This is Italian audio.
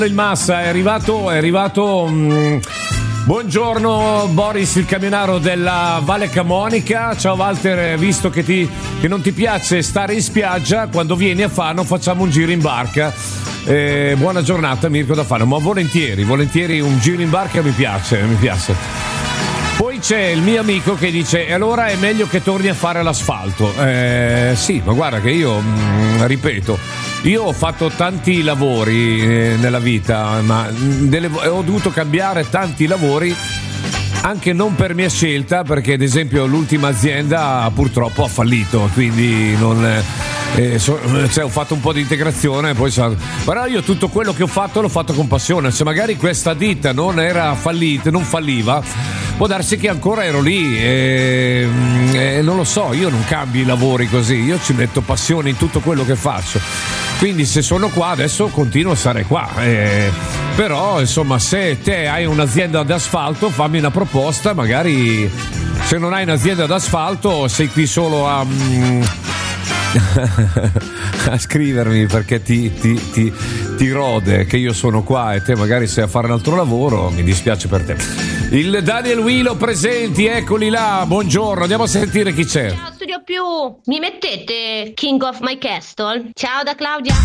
Il Massa è arrivato. Buongiorno Boris, il camionaro della Valle Camonica. Ciao Walter, visto che non ti piace stare in spiaggia, quando vieni a Fano facciamo un giro in barca. Buona giornata Mirko da Fano, ma volentieri un giro in barca mi piace. Poi c'è il mio amico che dice: e allora è meglio che torni a fare l'asfalto. Sì, ma guarda che io ripeto, io ho fatto tanti lavori nella vita, ma ho dovuto cambiare tanti lavori anche non per mia scelta, perché ad esempio l'ultima azienda purtroppo ha fallito, quindi non ho fatto un po' di integrazione, però io tutto quello che ho fatto l'ho fatto con passione. Se magari questa ditta non falliva, può darsi che ancora ero lì, non lo so, io non cambio i lavori così, io ci metto passione in tutto quello che faccio, quindi se sono qua adesso continuo a stare qua, però insomma, se te hai un'azienda d'asfalto fammi una proposta, magari se non hai un'azienda d'asfalto sei qui solo a scrivermi, perché ti rode che io sono qua e te magari sei a fare un altro lavoro, mi dispiace per te. Il Daniel Wilo presenti, eccoli là, buongiorno, andiamo a sentire chi c'è. Ciao Studio Più, mi mettete King of My Castle? Ciao da Claudia.